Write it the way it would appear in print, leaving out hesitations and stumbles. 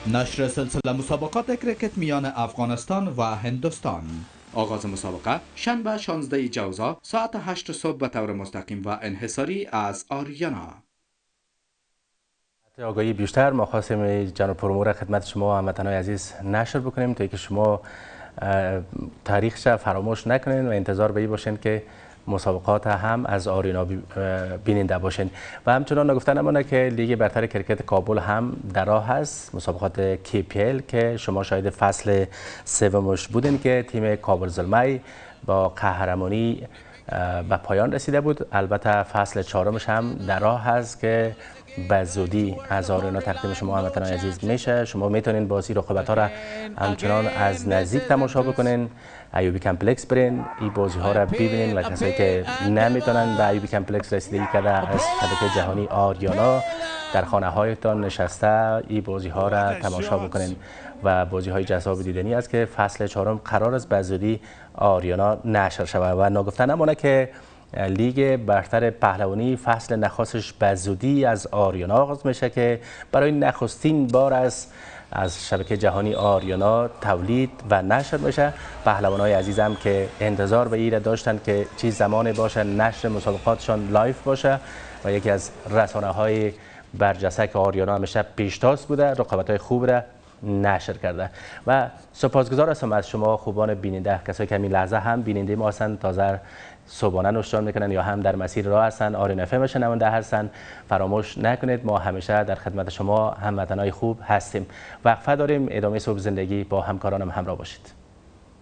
نشر سلسله مسابقات کرکت میان افغانستان و هندوستان. آغاز مسابقه شنبه 16 جوزا ساعت 8 صبح به طور مستقیم و انحصاری از آریانا. آگاهی بیشتر ما خواستیم جناب پرامور خدمت شما هموطنان عزیز نشر بکنیم تا که شما تاریخش فراموش نکنین و انتظار به این باشین که مسابقات هم از آریانا بیننده باشین. و همچنان نگفته نمانه که لیگ برتر کرکت کابل هم در راه است، مسابقات KPL که شما شاهد فصل سومش بودین که تیم کابل زلمی با قهرمانی به پایان رسیده بود. البته فصل چهارمش هم در راه هست که به زودی از آریانا تقدیم شما هموطنان عزیز میشه. شما میتونین بازی رقابت ها را همچنان از نزدیک تماشا بکنین، ایوبی کمپلکس برین این بازی ها را ببینین و کسایی که نمیتونن به ایوبی کمپلکس رسیدگی کرده از شبکه جهانی آریانا در خانه هایتان نشسته این بازی ها را تماشا بکنین و بازی های جذاب دیدنی است که فصل چهارم قرار است به زودی آریانا نشر شود. و نگفته نمانه که لیگ برتر پهلوانی فصل نخستش به زودی از آریانا آغاز میشه که برای نخستین بار است از شبکه جهانی آریانا تولید و نشر میشه. پهلوانای عزیزم که انتظار به ایره داشتن که چه زمانی باشه نشر مسابقاتشان لایف باشه و یکی از رسانه های برجسته که آریانا همیشه پیشتاز بوده، رقابت های خوب را نشر کرده. و سپاسگزار هستم از شما خوبان بیننده، کسایی که همین لحظه هم بیننده ما هستند، تازه صبحانه نوشجان میکنن یا هم در مسیر راه هستن، آریانا اف ام شنونده هستن. فراموش نکنید ما همیشه در خدمت شما هموطنای خوب هستیم. وقفه داریم، ادامه صبح زندگی با همکارانم همراه باشید.